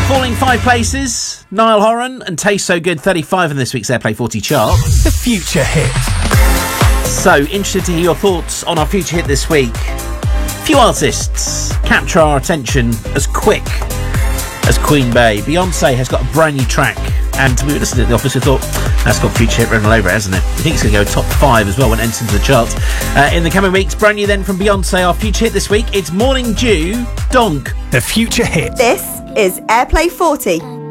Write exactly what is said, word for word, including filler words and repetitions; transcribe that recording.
Falling five places, Niall Horan and Taste So Good, thirty-five in this week's Airplay forty chart. The Future Hit. So, interested to hear your thoughts on our Future Hit this week. Few artists capture our attention as quick as Queen Bey. Beyonce has got a brand new track, and we were listening at the office, we thought, that's got Future Hit written all over it, hasn't it? I think it's going to go top five as well when it enters into the charts. Uh, in the coming weeks, brand new then from Beyonce, our Future Hit this week, it's Morning Dew, Donk. The Future Hit. This is Airplay forty.